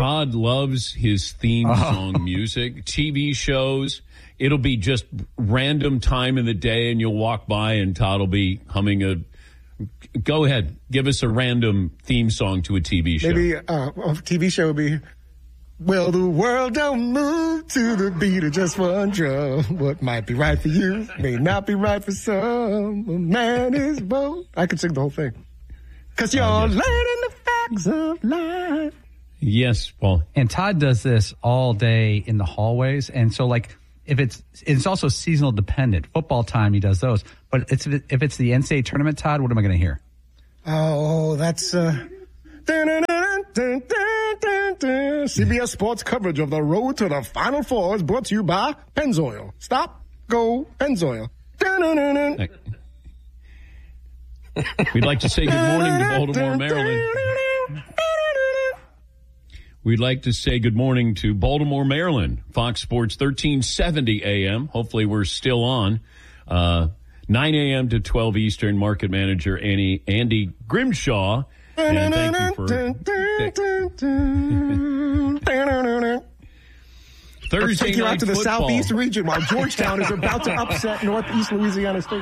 Todd loves his theme song music, TV shows. It'll be just random time in the day, and you'll walk by, and Todd will be humming a. Go ahead, give us a random theme song to a TV show. Maybe a TV show would be. Well, the world don't move to the beat of just one drum. What might be right for you may not be right for some. A man is both. I could sing the whole thing. Because you're learning the facts of life. Yes, Paul. And Todd does this all day in the hallways. And so, like, if it's also seasonal dependent. Football time, he does those. But if it's the NCAA tournament, Todd, what am I going to hear? Oh, that's... CBS Sports coverage of the road to the Final Four is brought to you by Pennzoil. Stop, go, Pennzoil. We'd like to say good morning to Baltimore, Maryland. We'd like to say good morning to Baltimore, Maryland. Fox Sports 1370 AM. Hopefully we're still on. 9 a.m. to 12 Eastern. Market manager Andy Grimshaw. And thank you for Thursday take you night out to the football. Southeast region while Georgetown is about to upset Northeast Louisiana State.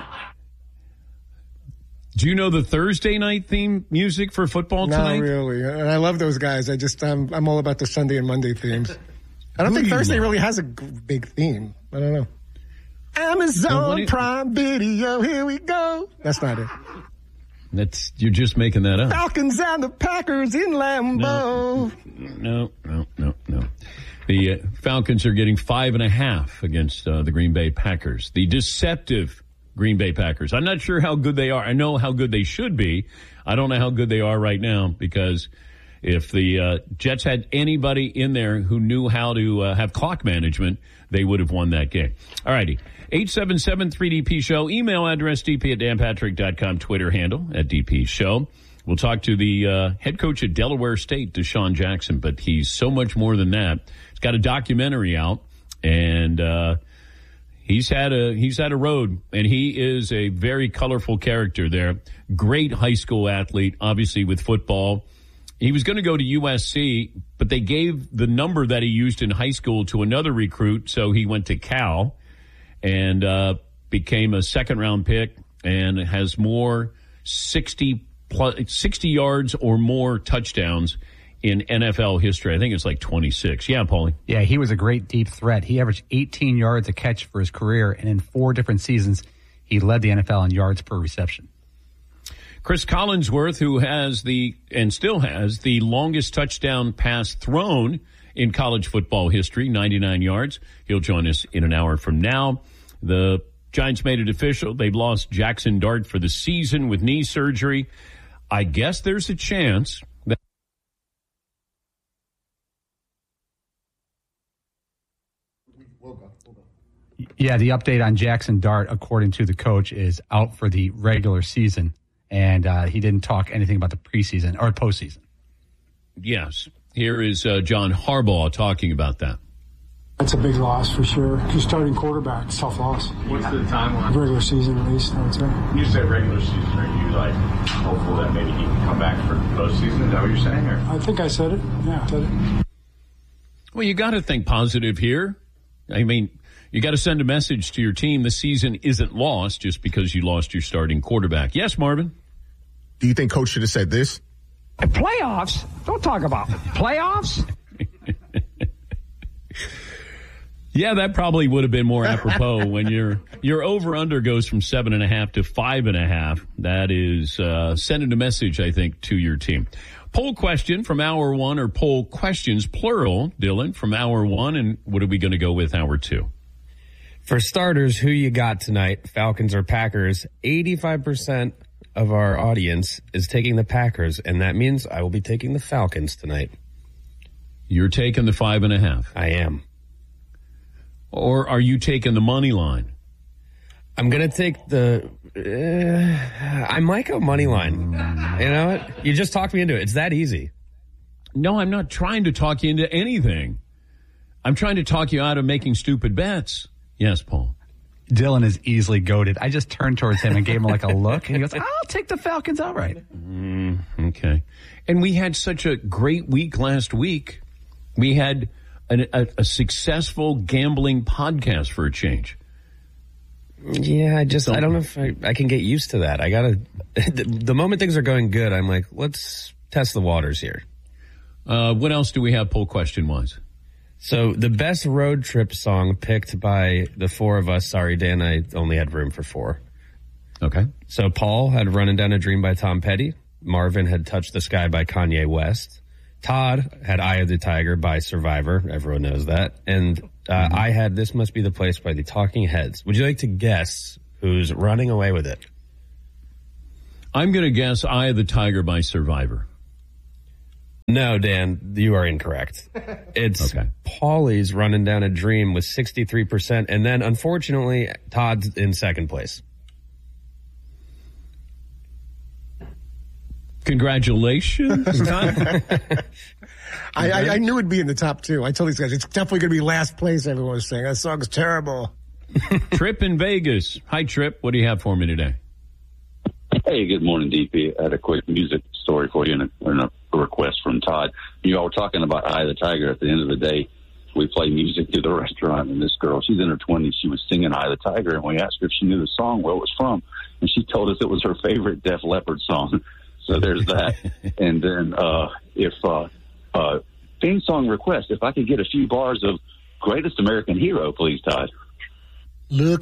Do you know the Thursday night theme music for football tonight? Not really. And I love those guys. I'm all about the Sunday and Monday themes. I don't think Thursday really has a big theme. I don't know. Amazon Prime Video, here we go. That's not it. You're just making that up. Falcons and the Packers in Lambeau. No. The Falcons are getting 5.5 against the Green Bay Packers. The deceptive Green Bay Packers. I'm not sure how good they are. I know how good they should be. I don't know how good they are right now, because if the Jets had anybody in there who knew how to have clock management, they would have won that game. All righty. 877-3DP Show. Email address dp@danpatrick.com. Twitter handle @DP Show. We'll talk to the head coach at Delaware State, Deshaun Jackson, but he's so much more than that. He's got a documentary out, and he's had a road, and he is a very colorful character there. Great high school athlete, obviously with football. He was going to go to USC, but they gave the number that he used in high school to another recruit, so he went to Cal and became a second-round pick and has more 60 yards or more touchdowns in NFL history. I think it's like 26. Yeah, Paulie? Yeah, he was a great deep threat. He averaged 18 yards a catch for his career, and in 4 different seasons, he led the NFL in yards per reception. Chris Collinsworth, who has still has the longest touchdown pass thrown in college football history, 99 yards. He'll join us in an hour from now. The Giants made it official. They've lost Jackson Dart for the season with knee surgery. I guess there's a chance that Yeah, the update on Jackson Dart, according to the coach, is out for the regular season, and he didn't talk anything about the preseason or postseason. Yes. Here is John Harbaugh talking about that. That's a big loss for sure. If you're starting quarterback, it's a tough loss. What's the timeline? Regular season, at least, I would say. You said regular season. Are you, hopeful that maybe he can come back for postseason? Is that what you're saying? Or? I think I said it. Yeah, I said it. Well, you got to think positive here. I mean, you got to send a message to your team. The season isn't lost just because you lost your starting quarterback. Yes, Marvin? Do you think Coach should have said this? Playoffs? Don't talk about playoffs. Yeah, that probably would have been more apropos when your over-under goes from 7.5 to 5.5. That is sending a message, I think, to your team. Poll question from hour one, or poll questions, plural, Dylan, from hour one. And what are we going to go with hour two? For starters, who you got tonight, Falcons or Packers? 85% of our audience is taking the Packers, and that means I will be taking the Falcons tonight. You're taking the 5.5. I am. Or are you taking the money line? I'm going to take I might go money line. You know what? You just talked me into it. It's that easy. No, I'm not trying to talk you into anything. I'm trying to talk you out of making stupid bets. Yes, Paul. Dylan is easily goated. I just turned towards him and gave him like a look, and he goes, I'll take the Falcons outright. Okay. And we had such a great week last week. We had a successful gambling podcast for a change. Yeah, I don't know if I can get used to that. I gotta, the moment things are going good, I'm like, let's test the waters here. What else do we have poll question-wise? So the best road trip song picked by the four of us. Sorry, Dan, I only had room for four. Okay. So Paul had Running Down a Dream by Tom Petty. Marvin had Touch the Sky by Kanye West. Todd had Eye of the Tiger by Survivor. Everyone knows that. And I had This Must Be the Place by the Talking Heads. Would you like to guess who's running away with it? I'm going to guess Eye of the Tiger by Survivor. No, Dan, you are incorrect. It's Paulie's Running Down a Dream with 63%. And then, unfortunately, Todd's in second place. Congratulations, Todd. I knew it'd be in the top two. I told these guys, it's definitely going to be last place, everyone was saying. That song's terrible. Trip in Vegas. Hi, Trip. What do you have for me today? Hey, good morning, DP. I had a quick music story for you and a request from Todd. You all were talking about Eye of the Tiger. At the end of the day, we play music through the restaurant, and this girl, she's in her 20s, she was singing Eye of the Tiger, and we asked her if she knew the song, where it was from, and she told us it was her favorite Def Leppard song. So there's that. And then theme song request, if I could get a few bars of Greatest American Hero, please, Todd. Look